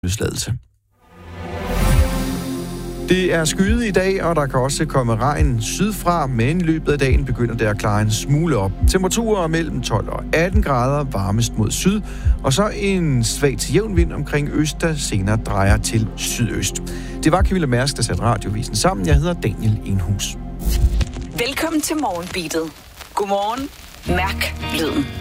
udslagelse. Det er skyet i dag, og der kan også komme regn sydfra, men i løbet af dagen begynder det at klare en smule op. Temperaturer mellem 12 og 18 grader, varmest mod syd, og så en svag til jævn vind omkring øst, der senere drejer til sydøst. Det var Camilla Mærsk, der satte radiovisen sammen. Jeg hedder Daniel Enhus. Velkommen til Morgenbeatet. Godmorgen. Mærk lyden.